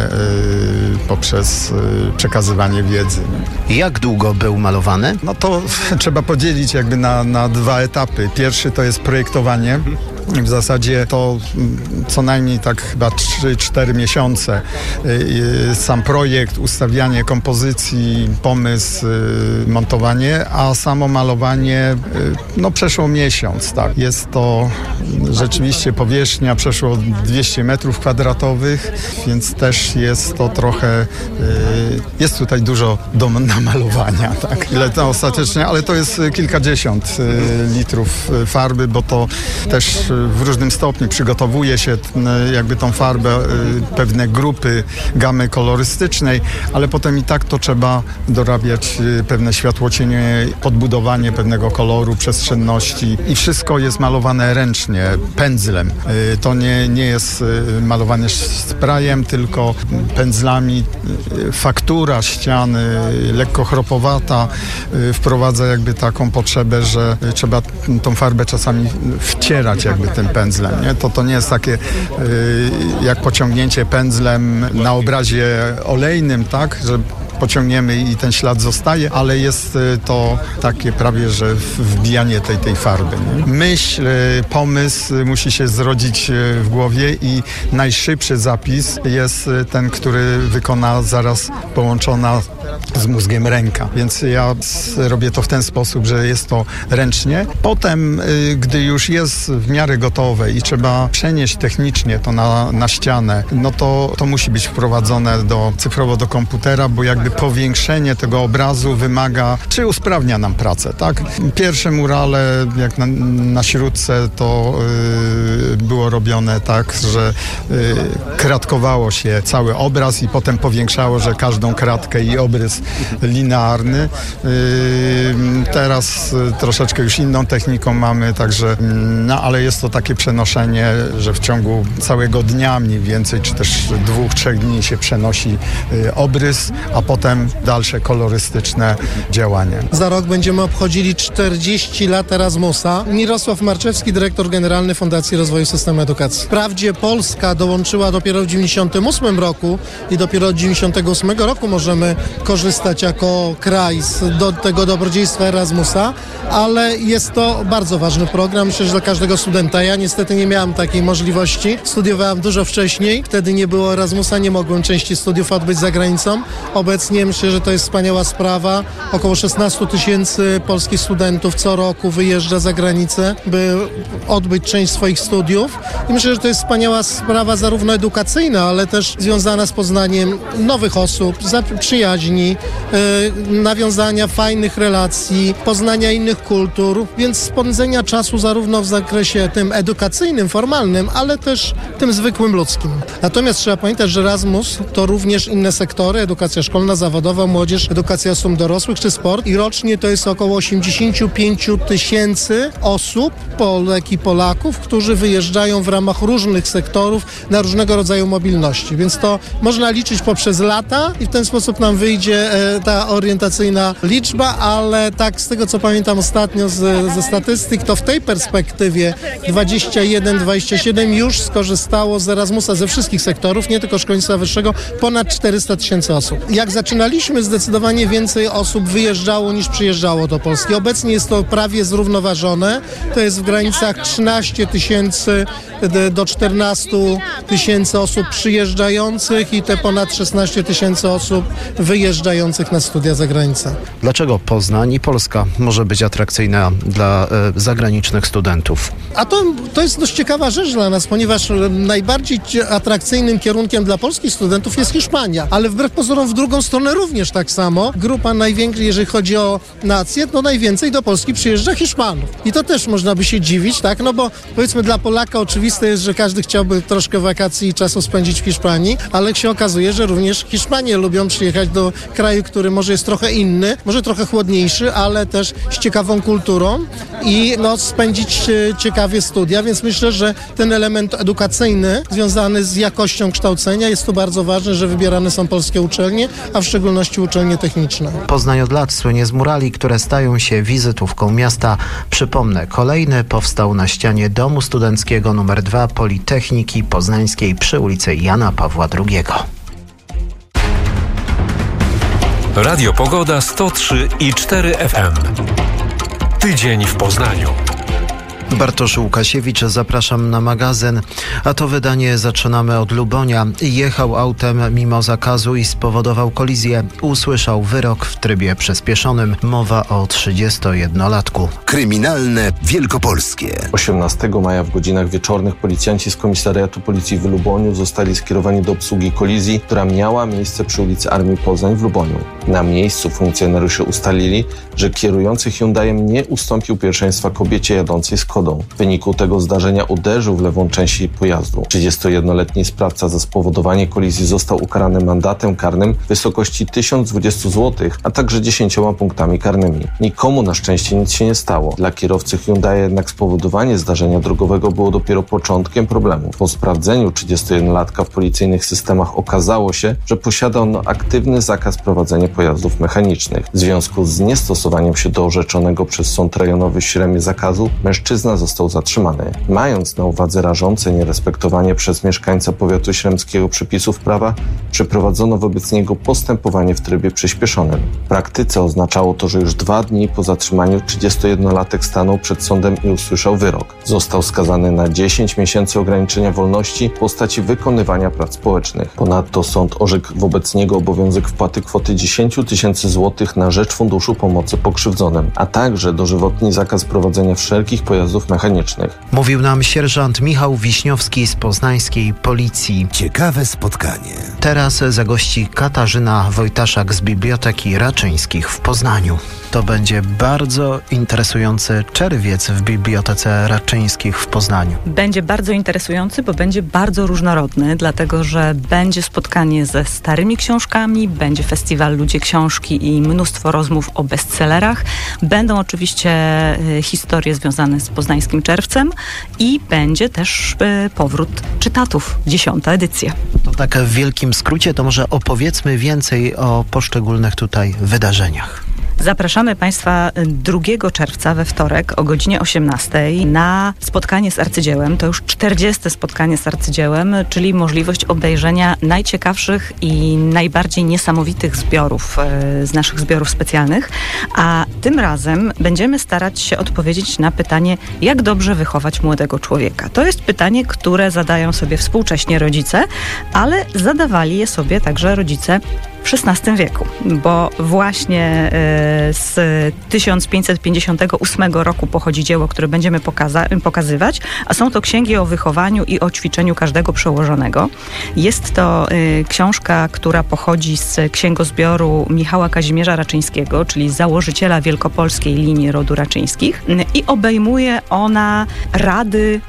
poprzez przekazywanie wiedzy. Jak długo był malowany? No to trzeba podzielić jakby na, na dwa etapy. Pierwszy to jest projektowanie. W zasadzie to co najmniej tak chyba trzy cztery miesiące. Sam projekt, ustawianie kompozycji, pomysł, montowanie, a samo malowanie no przeszło miesiąc. Tak. Jest to rzeczywiście powierzchnia przeszło dwieście metrów kwadratowych, więc też jest to trochę, jest tutaj dużo do namalowania. Tak. Ile to ostatecznie, ale to jest kilkadziesiąt litrów farby, bo to też w różnym stopniu przygotowuje się jakby tą farbę, pewne grupy gamy kolorystycznej, ale potem i tak to trzeba dorabiać pewne światłocienie, podbudowanie pewnego koloru, przestrzenności i wszystko jest malowane ręcznie, pędzlem. To nie, nie jest malowanie sprayem, tylko pędzlami. Faktura ściany lekko chropowata wprowadza jakby taką potrzebę, że trzeba tą farbę czasami wcierać jakby tym pędzlem. Nie? To, to nie jest takie y, jak pociągnięcie pędzlem na obrazie olejnym, tak, że pociągniemy i ten ślad zostaje, ale jest to takie prawie, że wbijanie tej, tej farby. Nie? Myśl, pomysł musi się zrodzić w głowie i najszybszy zapis jest ten, który wykona zaraz połączona z mózgiem ręka. Więc ja robię to w ten sposób, że jest to ręcznie. Potem, gdy już jest w miarę gotowe i trzeba przenieść technicznie to na, na ścianę, no to, to musi być wprowadzone do, cyfrowo do komputera, bo jakby powiększenie tego obrazu wymaga, czy usprawnia nam pracę, tak? Pierwsze murale, jak na, na śródce, to yy, było robione tak, że yy, kratkowało się cały obraz i potem powiększało, że każdą kratkę i obrys linearny. Yy, teraz yy, troszeczkę już inną techniką mamy, także, yy, no ale jest to takie przenoszenie, że w ciągu całego dnia mniej więcej, czy też dwóch, trzech dni się przenosi yy, obrys, a potem dalsze kolorystyczne działanie. Za rok będziemy obchodzili czterdzieści lat Erasmusa. Mirosław Marczewski, dyrektor generalny Fundacji Rozwoju Systemu Edukacji. Wprawdzie Polska dołączyła dopiero w dziewięćdziesiątym ósmym roku i dopiero od dziewięćdziesiątego ósmego roku możemy korzystać jako kraj z do tego dobrodziejstwa Erasmusa, ale jest to bardzo ważny program. Myślę, że dla każdego studenta. Ja niestety nie miałem takiej możliwości. Studiowałem dużo wcześniej. Wtedy nie było Erasmusa, nie mogłem części studiów odbyć za granicą. Obecnie myślę, że to jest wspaniała sprawa. Około szesnaście tysięcy polskich studentów co roku wyjeżdża za granicę, by odbyć część swoich studiów. I myślę, że to jest wspaniała sprawa zarówno edukacyjna, ale też związana z poznaniem nowych osób, przyjaźni, yy, nawiązania fajnych relacji, poznania innych kultur, więc spędzenia czasu zarówno w zakresie tym edukacyjnym, formalnym, ale też tym zwykłym ludzkim. Natomiast trzeba pamiętać, że Erasmus to również inne sektory, edukacja szkolna, zawodowa, młodzież, edukacja osób dorosłych czy sport i rocznie to jest około osiemdziesiąt pięć tysięcy osób, Polek i Polaków, którzy wyjeżdżają w ramach różnych sektorów na różnego rodzaju mobilności, więc to można liczyć poprzez lata i w ten sposób nam wyjdzie e, ta orientacyjna liczba, ale tak z tego co pamiętam ostatnio z, ze statystyk, to w tej perspektywie dwadzieścia jeden dwadzieścia siedem już skorzystało z Erasmusa ze wszystkich sektorów, nie tylko szkolnictwa wyższego, ponad czterysta tysięcy osób. Jak zaczęliśmy zaczynaliśmy, zdecydowanie więcej osób wyjeżdżało niż przyjeżdżało do Polski. Obecnie jest to prawie zrównoważone. To jest w granicach trzynaście tysięcy do czternastu tysięcy osób przyjeżdżających i te ponad szesnaście tysięcy osób wyjeżdżających na studia za granicę. Dlaczego Poznań i Polska może być atrakcyjna dla e, zagranicznych studentów? A to, to jest dość ciekawa rzecz dla nas, ponieważ najbardziej atrakcyjnym kierunkiem dla polskich studentów jest Hiszpania, ale wbrew pozorom w drugą stronę również tak samo. Grupa największa, jeżeli chodzi o nację, no najwięcej do Polski przyjeżdża Hiszpanów. I to też można by się dziwić, tak? No bo powiedzmy dla Polaka oczywiste jest, że każdy chciałby troszkę wakacji i czasu spędzić w Hiszpanii, ale się okazuje, że również Hiszpanie lubią przyjechać do kraju, który może jest trochę inny, może trochę chłodniejszy, ale też z ciekawą kulturą i no, spędzić ciekawie studia, więc myślę, że ten element edukacyjny związany z jakością kształcenia jest tu bardzo ważny, że wybierane są polskie uczelnie, a w szczególności uczelnie techniczne. Poznań od lat słynie z murali, które stają się wizytówką miasta. Przypomnę, kolejny powstał na ścianie Domu Studenckiego numer dwa Politechniki Poznańskiej przy ulicy Jana Pawła drugiego. Radio Pogoda sto trzy i cztery F M. Tydzień w Poznaniu. Bartosz Łukasiewicz, zapraszam na magazyn. A to wydanie zaczynamy od Lubonia. Jechał autem mimo zakazu i spowodował kolizję. Usłyszał wyrok w trybie przyspieszonym. Mowa o trzydziestojednolatku. Kryminalne Wielkopolskie. osiemnastego maja w godzinach wieczornych policjanci z komisariatu policji w Luboniu zostali skierowani do obsługi kolizji, która miała miejsce przy ulicy Armii Poznań w Luboniu. Na miejscu funkcjonariusze ustalili, że kierujący Hyundaiem nie ustąpił pierwszeństwa kobiecie jadącej z Kodą. W wyniku tego zdarzenia uderzył w lewą część jej pojazdu. trzydziestojednoletni sprawca za spowodowanie kolizji został ukarany mandatem karnym w wysokości tysiąc dwadzieścia złotych, a także dziesięcioma punktami karnymi. Nikomu na szczęście nic się nie stało. Dla kierowcy Hyundai jednak spowodowanie zdarzenia drogowego było dopiero początkiem problemu. Po sprawdzeniu trzydziestojednolatka w policyjnych systemach okazało się, że posiada on aktywny zakaz prowadzenia pojazdów mechanicznych. W związku z niestosowaniem się do orzeczonego przez Sąd Rejonowy w Śremie zakazu, mężczyzna został zatrzymany. Mając na uwadze rażące nierespektowanie przez mieszkańca powiatu śremskiego przepisów prawa, przeprowadzono wobec niego postępowanie w trybie przyspieszonym. W praktyce oznaczało to, że już dwa dni po zatrzymaniu trzydziestojednolatek stanął przed sądem i usłyszał wyrok. Został skazany na dziesięć miesięcy ograniczenia wolności w postaci wykonywania prac społecznych. Ponadto sąd orzekł wobec niego obowiązek wpłaty kwoty dziesięć tysięcy złotych na rzecz Funduszu Pomocy Pokrzywdzonym, a także dożywotni zakaz prowadzenia wszelkich pojazdów mechanicznych. Mówił nam sierżant Michał Wiśniowski z poznańskiej policji. Ciekawe spotkanie. Teraz zagości Katarzyna Wojtaszak z Biblioteki Raczyńskich w Poznaniu. To będzie bardzo interesujący czerwiec w Bibliotece Raczyńskich w Poznaniu. Będzie bardzo interesujący, bo będzie bardzo różnorodny, dlatego że będzie spotkanie ze starymi książkami, będzie festiwal Ludzie Książki i mnóstwo rozmów o bestsellerach. Będą oczywiście y, historie związane z poznańskim czerwcem i będzie też y, powrót czytatów, dziesiąta edycja. To tak w wielkim skrócie, to może opowiedzmy więcej o poszczególnych tutaj wydarzeniach. Zapraszamy Państwa drugiego czerwca we wtorek o godzinie osiemnastej na spotkanie z arcydziełem. To już czterdzieste spotkanie z arcydziełem, czyli możliwość obejrzenia najciekawszych i najbardziej niesamowitych zbiorów z naszych zbiorów specjalnych. A tym razem będziemy starać się odpowiedzieć na pytanie, jak dobrze wychować młodego człowieka. To jest pytanie, które zadają sobie współcześnie rodzice, ale zadawali je sobie także rodzice w szesnastym wieku, bo właśnie z tysiąc pięćset pięćdziesiątego ósmego roku pochodzi dzieło, które będziemy pokaza- pokazywać, a są to księgi o wychowaniu i o ćwiczeniu każdego przełożonego. Jest to y, książka, która pochodzi z księgozbioru Michała Kazimierza Raczyńskiego, czyli założyciela wielkopolskiej linii rodu Raczyńskich, y, i obejmuje ona rady,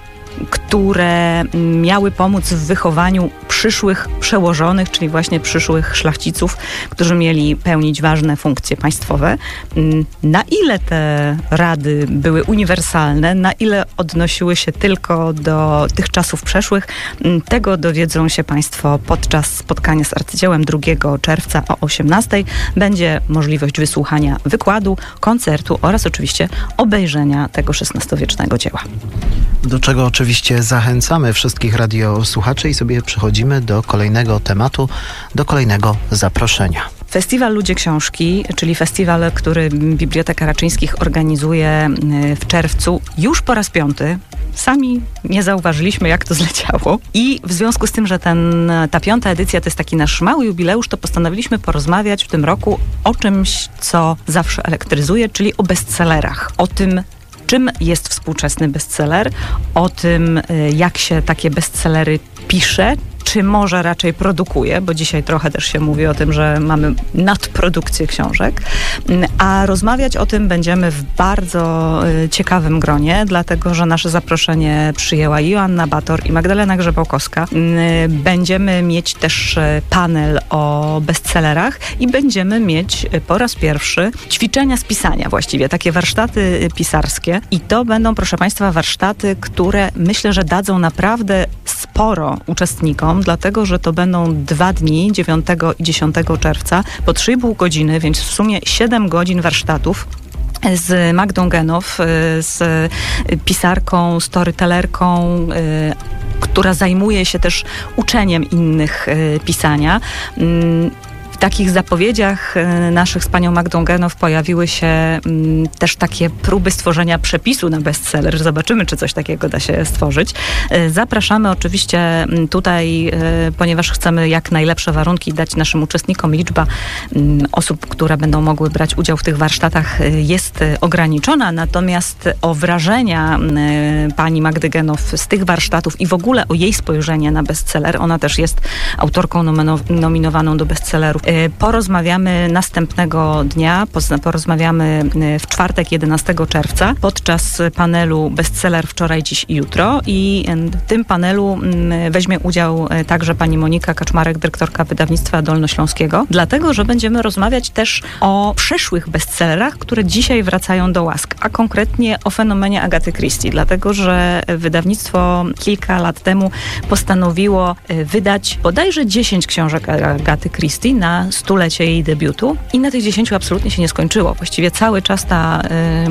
które miały pomóc w wychowaniu przyszłych przełożonych, czyli właśnie przyszłych szlachciców, którzy mieli pełnić ważne funkcje państwowe. Na ile te rady były uniwersalne, na ile odnosiły się tylko do tych czasów przeszłych, tego dowiedzą się Państwo podczas spotkania z arcydziełem drugiego czerwca o osiemnastej. Będzie możliwość wysłuchania wykładu, koncertu oraz oczywiście obejrzenia tego szesnastowiecznego dzieła. Do czego oczywiście zachęcamy wszystkich radiosłuchaczy i sobie przechodzimy do kolejnego tematu, do kolejnego zaproszenia. Festiwal Ludzie Książki, czyli festiwal, który Biblioteka Raczyńskich organizuje w czerwcu już po raz piąty. Sami nie zauważyliśmy, jak to zleciało. I w związku z tym, że ten, ta piąta edycja to jest taki nasz mały jubileusz, to postanowiliśmy porozmawiać w tym roku o czymś, co zawsze elektryzuje, czyli o bestsellerach. O tym, czym jest współczesny bestseller, o tym, jak się takie bestsellery pisze, czy może raczej produkuje, bo dzisiaj trochę też się mówi o tym, że mamy nadprodukcję książek, a rozmawiać o tym będziemy w bardzo ciekawym gronie, dlatego, że nasze zaproszenie przyjęła i Joanna Bator i Magdalena Grzebałkowska. Będziemy mieć też panel o bestsellerach i będziemy mieć po raz pierwszy ćwiczenia z pisania właściwie, takie warsztaty pisarskie i to będą, proszę Państwa, warsztaty, które myślę, że dadzą naprawdę sporo uczestnikom, dlatego, że to będą dwa dni, dziewiątego i dziesiątego czerwca, po trzy i pół godziny, więc w sumie siedem godzin warsztatów z Magdą Genow, z pisarką, storytellerką, która zajmuje się też uczeniem innych pisania. W takich zapowiedziach naszych z panią Magdą Genow pojawiły się m, też takie próby stworzenia przepisu na bestseller. Zobaczymy, czy coś takiego da się stworzyć. Zapraszamy oczywiście tutaj, ponieważ chcemy jak najlepsze warunki dać naszym uczestnikom. Liczba m, osób, które będą mogły brać udział w tych warsztatach jest ograniczona, natomiast o wrażenia m, pani Magdy Genow z tych warsztatów i w ogóle o jej spojrzenie na bestseller, ona też jest autorką nominowaną do bestsellerów, porozmawiamy następnego dnia, porozmawiamy w czwartek jedenastego czerwca podczas panelu Bestseller wczoraj, dziś i jutro i w tym panelu weźmie udział także pani Monika Kaczmarek, dyrektorka wydawnictwa dolnośląskiego, dlatego, że będziemy rozmawiać też o przeszłych bestsellerach, które dzisiaj wracają do łask, a konkretnie o fenomenie Agaty Christie, dlatego, że wydawnictwo kilka lat temu postanowiło wydać bodajże dziesięć książek Agaty Christie na stulecie jej debiutu i na tych dziesięciu absolutnie się nie skończyło. Właściwie cały czas ta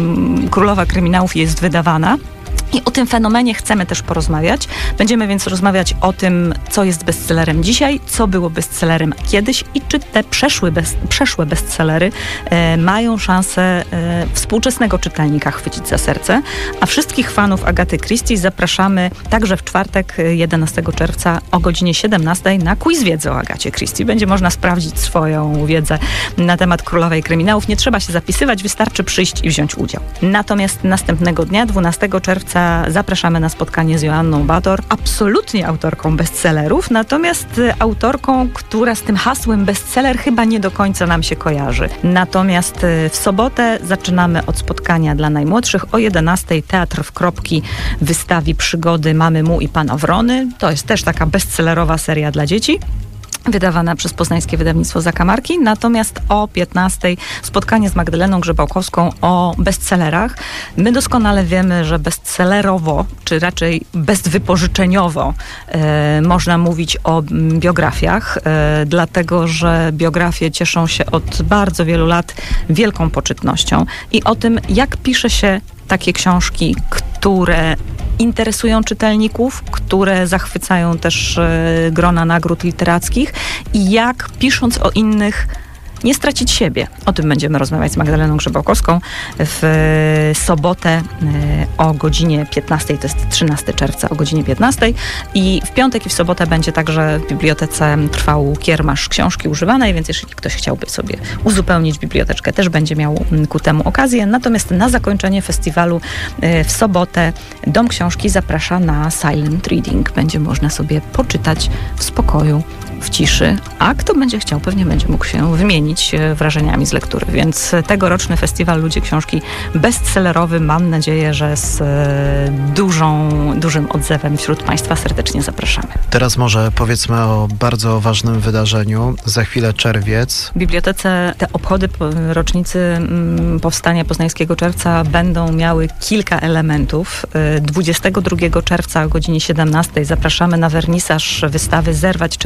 y, Królowa Kryminałów jest wydawana. I o tym fenomenie chcemy też porozmawiać. Będziemy więc rozmawiać o tym, co jest bestsellerem dzisiaj, co było bestsellerem kiedyś i czy te przeszłe, bez, przeszłe bestsellery e, mają szansę e, współczesnego czytelnika chwycić za serce. A wszystkich fanów Agaty Christie zapraszamy także w czwartek jedenastego czerwca o godzinie siedemnastej na quiz wiedzy o Agacie Christie. Będzie można sprawdzić swoją wiedzę na temat Królowej Kryminałów. Nie trzeba się zapisywać, wystarczy przyjść i wziąć udział. Natomiast następnego dnia, dwunastego czerwca, zapraszamy na spotkanie z Joanną Bator, absolutnie autorką bestsellerów, natomiast autorką, która z tym hasłem bestseller chyba nie do końca nam się kojarzy. Natomiast w sobotę zaczynamy od spotkania dla najmłodszych. O jedenastej Teatr w Kropki wystawi przygody Mamy Mu i Pana Wrony. To jest też taka bestsellerowa seria dla dzieci, wydawana przez poznańskie wydawnictwo Zakamarki. Natomiast o piętnastej spotkanie z Magdaleną Grzebałkowską o bestsellerach. My doskonale wiemy, że bestsellerowo, czy raczej bezwypożyczeniowo e, można mówić o biografiach, e, dlatego, że biografie cieszą się od bardzo wielu lat wielką poczytnością i o tym, jak pisze się takie książki, które interesują czytelników, które zachwycają też e, grona nagród literackich i jak pisząc o innych nie stracić siebie. O tym będziemy rozmawiać z Magdaleną Grzebałkowską w sobotę o godzinie piętnastej, to jest trzynastego czerwca o godzinie piętnastej i w piątek i w sobotę będzie także w bibliotece trwał kiermasz książki używanej, więc jeżeli ktoś chciałby sobie uzupełnić biblioteczkę, też będzie miał ku temu okazję. Natomiast na zakończenie festiwalu w sobotę Dom Książki zaprasza na silent reading. Będzie można sobie poczytać w spokoju, w ciszy, a kto będzie chciał, pewnie będzie mógł się wymienić wrażeniami z lektury. Więc tegoroczny Festiwal Ludzie Książki bestsellerowy, mam nadzieję, że z dużą, dużym odzewem wśród Państwa serdecznie zapraszamy. Teraz może powiedzmy o bardzo ważnym wydarzeniu. Za chwilę czerwiec. W bibliotece te obchody rocznicy powstania Poznańskiego Czerwca będą miały kilka elementów. dwudziestego drugiego czerwca o godzinie siedemnastej zapraszamy na wernisaż wystawy Zerwać czerwony sztab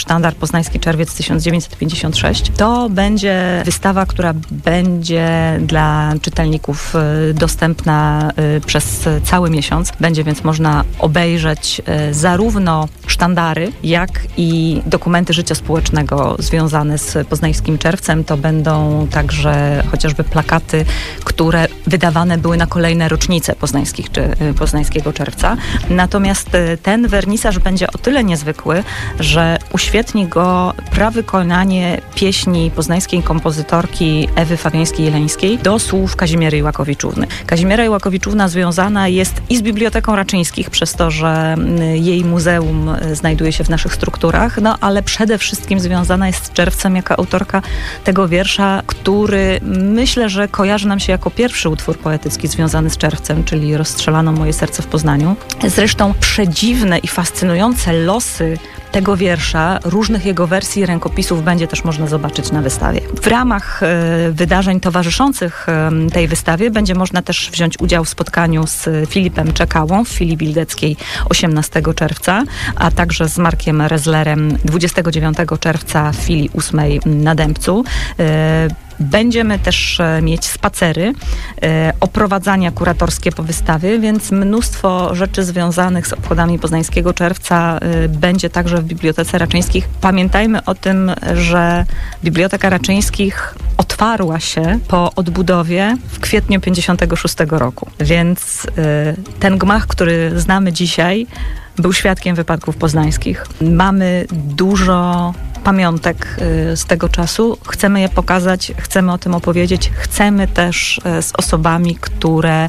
sztandar Poznański Czerwiec tysiąc dziewięćset pięćdziesiąt sześć. To będzie wystawa, która będzie dla czytelników dostępna przez cały miesiąc. Będzie więc można obejrzeć zarówno sztandary, jak i dokumenty życia społecznego związane z Poznańskim Czerwcem. To będą także chociażby plakaty, które wydawane były na kolejne rocznice poznańskich, czy Poznańskiego Czerwca. Natomiast ten wernisaż będzie o tyle niezwykły, że uświetni go prawykonanie pieśni poznańskiej kompozytorki Ewy Fabiańskiej-Jeleńskiej do słów Kazimiery Łakowiczówny. Kazimiera Łakowiczówna związana jest i z Biblioteką Raczyńskich, przez to, że jej muzeum znajduje się w naszych strukturach, no ale przede wszystkim związana jest z Czerwcem jako autorka tego wiersza, który myślę, że kojarzy nam się jako pierwszy utwór poetycki związany z Czerwcem, czyli Rozstrzelano moje serce w Poznaniu. Zresztą przedziwne i fascynujące losy tego wiersza, różnych jego wersji i rękopisów będzie też można zobaczyć na wystawie. W ramach e, wydarzeń towarzyszących e, tej wystawie będzie można też wziąć udział w spotkaniu z Filipem Czekałą w filii Bildeckiej osiemnastego czerwca, a także z Markiem Rezlerem dwudziestego dziewiątego czerwca w filii ósmej na Dębcu. E, Będziemy też mieć spacery, e, oprowadzania kuratorskie po wystawie, więc mnóstwo rzeczy związanych z obchodami Poznańskiego Czerwca e, będzie także w Bibliotece Raczyńskich. Pamiętajmy o tym, że Biblioteka Raczyńskich otwarła się po odbudowie w kwietniu pięćdziesiątego szóstego roku, więc e, ten gmach, który znamy dzisiaj, był świadkiem wypadków poznańskich. Mamy dużo pamiątek z tego czasu. Chcemy je pokazać, chcemy o tym opowiedzieć. Chcemy też z osobami, które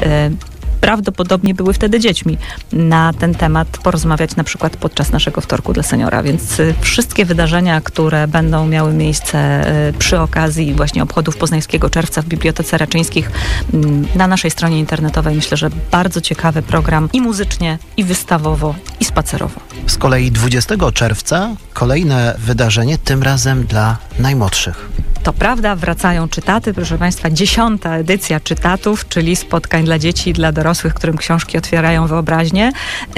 prawdopodobnie były wtedy dziećmi, na ten temat porozmawiać na przykład podczas naszego wtorku dla seniora. Więc wszystkie wydarzenia, które będą miały miejsce przy okazji właśnie obchodów Poznańskiego Czerwca w Bibliotece Raczyńskich, na naszej stronie internetowej, myślę, że bardzo ciekawy program i muzycznie, i wystawowo, i spacerowo. Z kolei dwudziestego czerwca kolejne wydarzenie, tym razem dla najmłodszych. To prawda, wracają czytaty, proszę Państwa, dziesiąta edycja czytatów, czyli spotkań dla dzieci i dla dorosłych, którym książki otwierają wyobraźnię.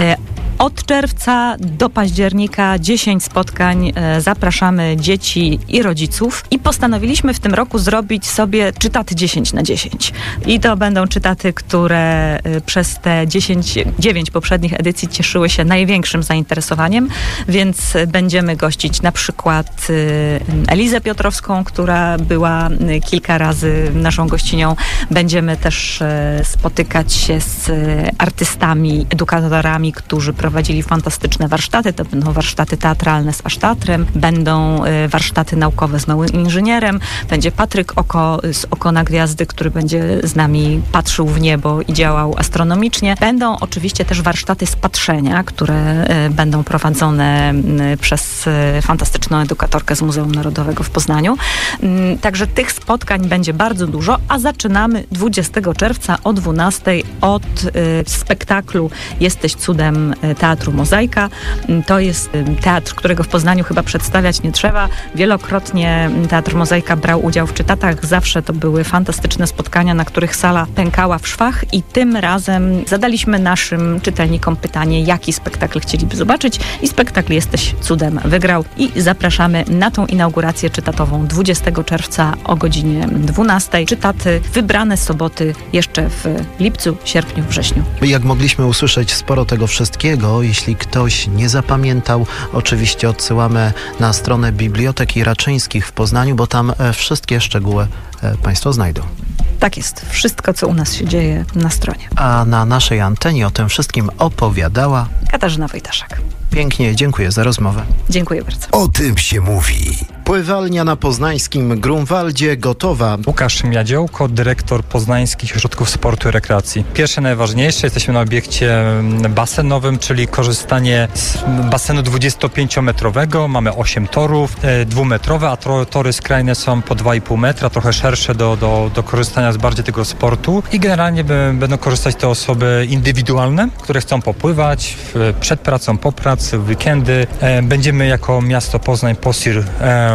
Od czerwca do października dziesięć spotkań, zapraszamy dzieci i rodziców i postanowiliśmy w tym roku zrobić sobie czytaty dziesięć na dziesięć. I to będą czytaty, które przez te dziesięć, dziewięć poprzednich edycji cieszyły się największym zainteresowaniem, więc będziemy gościć na przykład Elizę Piotrowską, która była kilka razy naszą gościnią. Będziemy też spotykać się z artystami, edukatorami, którzy prowadzili fantastyczne warsztaty. To będą warsztaty teatralne z Asztatrem, będą warsztaty naukowe z Małym Inżynierem, będzie Patryk Oko z Oko na Gwiazdy, który będzie z nami patrzył w niebo i działał astronomicznie. Będą oczywiście też warsztaty z patrzenia, które będą prowadzone przez fantastyczną edukatorkę z Muzeum Narodowego w Poznaniu. Także tych spotkań będzie bardzo dużo, a zaczynamy dwudziestego czerwca o dwunastej od y, spektaklu Jesteś cudem Teatru Mozaika. To jest teatr, którego w Poznaniu chyba przedstawiać nie trzeba. Wielokrotnie Teatr Mozaika brał udział w czytatach. Zawsze to były fantastyczne spotkania, na których sala pękała w szwach i tym razem zadaliśmy naszym czytelnikom pytanie, jaki spektakl chcieliby zobaczyć i spektakl Jesteś cudem wygrał i zapraszamy na tą inaugurację czytatową dwudziestego czerwca o godzinie dwunastej. Czytaty wybrane soboty jeszcze w lipcu, sierpniu, wrześniu. Jak mogliśmy usłyszeć sporo tego wszystkiego, jeśli ktoś nie zapamiętał, oczywiście odsyłamy na stronę Biblioteki Raczyńskich w Poznaniu, bo tam wszystkie szczegóły Państwo znajdą. Tak jest. Wszystko, co u nas się dzieje na stronie. A na naszej antenie o tym wszystkim opowiadała Katarzyna Wojtaszak. Pięknie, dziękuję za rozmowę. Dziękuję bardzo. O tym się mówi. Pływalnia na poznańskim Grunwaldzie gotowa. Łukasz Miadziołko, dyrektor Poznańskich Ośrodków Sportu i Rekreacji. Pierwsze, najważniejsze, jesteśmy na obiekcie basenowym, czyli korzystanie z basenu dwudziestopięciometrowego. Mamy osiem torów, e, dwumetrowe, a to, tory skrajne są po dwa i pół metra, trochę szersze do, do, do korzystania z bardziej tego sportu. I generalnie b, będą korzystać te osoby indywidualne, które chcą popływać w, przed pracą, po pracy, w weekendy. E, będziemy jako miasto Poznań, POSIR, e,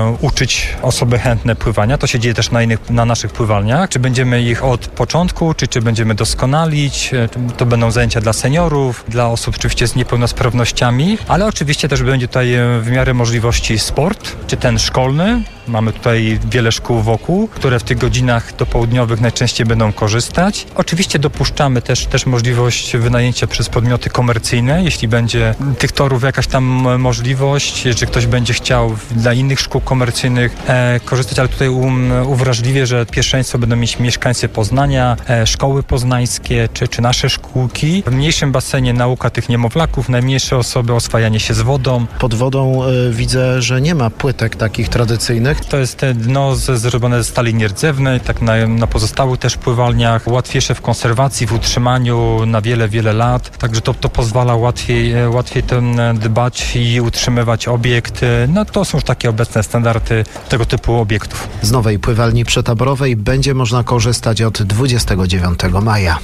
uczyć osoby chętne pływania. To się dzieje też na innych, na naszych pływalniach. Czy będziemy ich od początku, czy, czy będziemy doskonalić. To będą zajęcia dla seniorów, dla osób oczywiście z niepełnosprawnościami, ale oczywiście też będzie tutaj w miarę możliwości sport, czy ten szkolny. Mamy tutaj wiele szkół wokół, które w tych godzinach dopołudniowych najczęściej będą korzystać. Oczywiście dopuszczamy też, też możliwość wynajęcia przez podmioty komercyjne, jeśli będzie tych torów jakaś tam możliwość, czy ktoś będzie chciał dla innych szkół komercyjnych e, korzystać, ale tutaj um, uwrażliwię, że pierwszeństwo będą mieć mieszkańcy Poznania, e, szkoły poznańskie, czy, czy nasze szkółki. W mniejszym basenie nauka tych niemowlaków, najmniejsze osoby, oswajanie się z wodą. Pod wodą y, widzę, że nie ma płytek takich tradycyjnych. To jest dno z, zrobione ze stali nierdzewnej, tak na, na pozostałych też pływalniach, łatwiejsze w konserwacji, w utrzymaniu na wiele, wiele lat, także to, to pozwala łatwiej, łatwiej ten dbać i utrzymywać obiekt. No to są już takie obecne standardy tego typu obiektów. Z nowej pływalni przetaborowej będzie można korzystać od dwudziestego dziewiątego maja.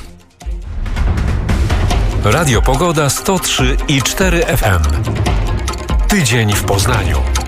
Radio Pogoda sto trzy i cztery F M. Tydzień w Poznaniu.